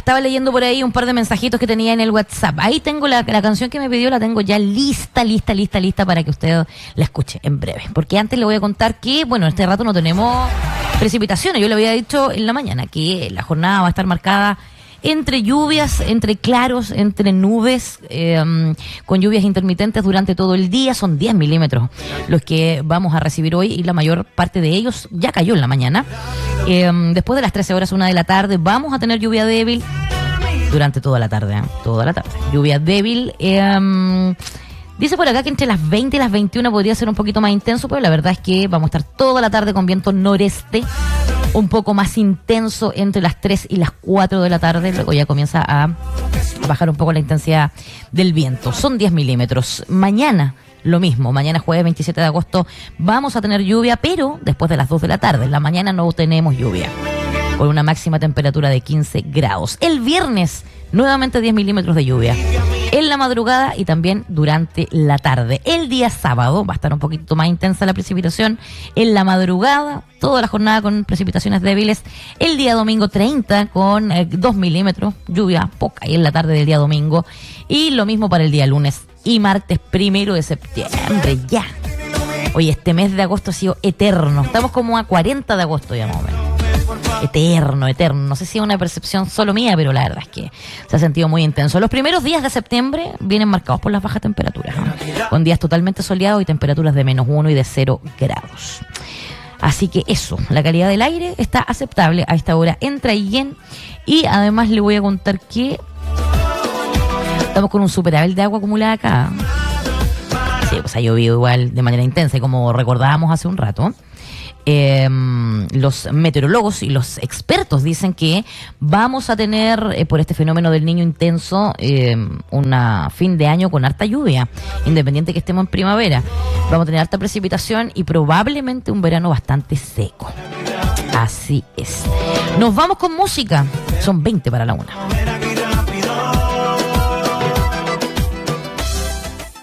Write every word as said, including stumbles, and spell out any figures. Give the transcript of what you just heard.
estaba leyendo por ahí un par de mensajitos que tenía en el WhatsApp. Ahí tengo la, la canción que me pidió, la tengo ya lista, lista, lista, lista para que usted la escuche en breve. Porque antes le voy a contar que, bueno, en este rato no tenemos precipitaciones. Yo le había dicho en la mañana que la jornada va a estar marcada entre lluvias, entre claros, entre nubes, eh, con lluvias intermitentes durante todo el día. Son diez milímetros los que vamos a recibir hoy y la mayor parte de ellos ya cayó en la mañana. Eh, después de las trece horas, una de la tarde, vamos a tener lluvia débil durante toda la tarde, ¿eh? toda la tarde. Lluvia débil. Eh, dice por acá que entre las veinte y las veintiuna podría ser un poquito más intenso, pero la verdad es que vamos a estar toda la tarde con viento noreste, un poco más intenso entre las tres y las cuatro de la tarde. Luego ya comienza a bajar un poco la intensidad del viento. Son diez milímetros. Mañana lo mismo, mañana jueves veintisiete de agosto vamos a tener lluvia, pero después de las dos de la tarde. En la mañana no tenemos lluvia, con una máxima temperatura de quince grados. El viernes, nuevamente diez milímetros de lluvia. En la madrugada y también durante la tarde. El día sábado va a estar un poquito más intensa la precipitación. En la madrugada, toda la jornada con precipitaciones débiles. El día domingo treinta con eh, dos milímetros, lluvia poca. Y en la tarde del día domingo. Y lo mismo para el día lunes y martes primero de septiembre. Ya. Oye, este mes de agosto ha sido eterno. Estamos como a cuarenta de agosto ya más o menos. Eterno, eterno. No sé si es una percepción solo mía, pero la verdad es que se ha sentido muy intenso. Los primeros días de septiembre vienen marcados por las bajas temperaturas, ¿no? Con días totalmente soleados y temperaturas de menos uno y de cero grados. Así que eso, la calidad del aire está aceptable a esta hora en Traillén. Y además le voy a contar que estamos con un superávit de agua acumulada acá. Sí, pues ha llovido igual de manera intensa, y como recordábamos hace un rato, Eh, los meteorólogos y los expertos dicen que vamos a tener, eh, por este fenómeno del Niño intenso, eh, una fin de año con harta lluvia, independiente que estemos en primavera. Vamos a tener harta precipitación y probablemente un verano bastante seco. Así es. Nos vamos con música. Son veinte para la una.